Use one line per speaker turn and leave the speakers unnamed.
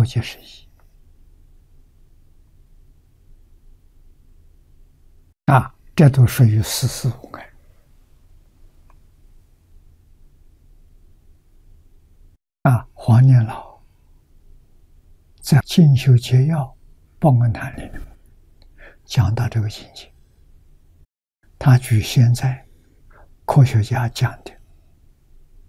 即是一这都属于四事无碍黄念老在《进修节要报恩坛》里面讲到这个情形，他举现在科学家讲的